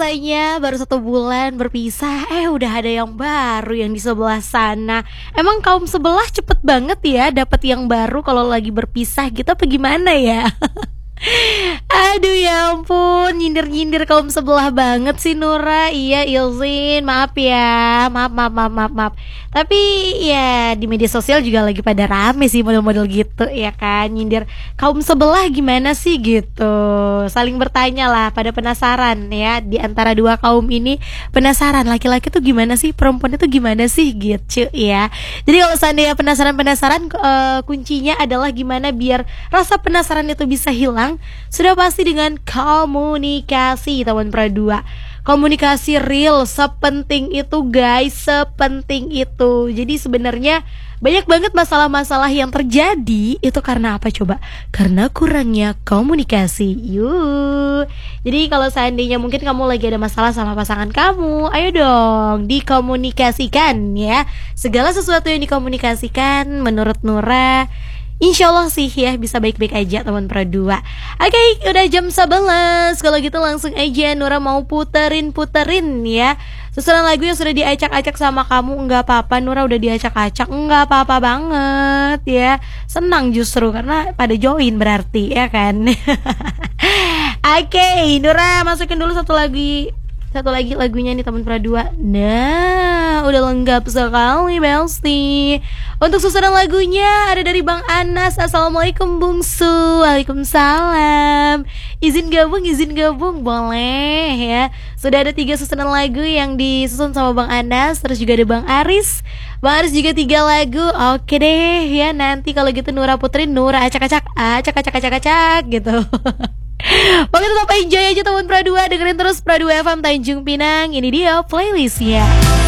katanya baru 1 bulan berpisah, udah ada yang baru yang di sebelah sana. Emang kaum sebelah cepet banget ya dapat yang baru kalau lagi berpisah gitu apa gimana ya? Aduh ya ampun, nyindir-nyindir kaum sebelah banget sih Nura. Iya Ilzin, maaf ya, maaf. Tapi ya di media sosial juga lagi pada rame sih model-model gitu ya kan, nyindir kaum sebelah gimana sih gitu. Saling bertanya lah, pada penasaran ya, di antara dua kaum ini penasaran laki-laki tuh gimana sih, perempuan itu gimana sih gitu ya. Jadi kalau seandainya penasaran, kuncinya adalah gimana biar rasa penasaran itu bisa hilang. Sudah pasti dengan komunikasi teman perdua. Komunikasi real sepenting itu guys, sepenting itu. Jadi sebenarnya banyak banget masalah-masalah yang terjadi itu karena apa coba? Karena kurangnya komunikasi. Yuk. Jadi kalau seandainya mungkin kamu lagi ada masalah sama pasangan kamu, ayo dong dikomunikasikan ya. Segala sesuatu yang dikomunikasikan menurut Nura, insya Allah sih ya bisa baik-baik aja teman perdua. Oke, udah jam 11. Kalau gitu langsung aja Nura mau puterin ya susunan lagu yang sudah diacak-acak sama kamu. Enggak apa-apa Nura udah diacak-acak, enggak apa-apa banget ya. Senang justru karena pada join berarti ya kan. Oke, Nura masukin dulu satu lagi lagunya nih teman perdua. Nah, udah lengkap sekali Belsti. Untuk susunan lagunya ada dari Bang Anas. Assalamualaikum Bungsu. Waalaikumsalam. Izin gabung boleh ya. Sudah ada 3 susunan lagu yang disusun sama Bang Anas. Terus juga ada Bang Aris juga 3 lagu. Oke deh ya, nanti kalau gitu Nura puterin, Nura acak-acak gitu. Pokoknya tetap enjoy aja teman Pradua. Dengerin terus Pradua FM Tanjung Pinang. Ini dia playlistnya.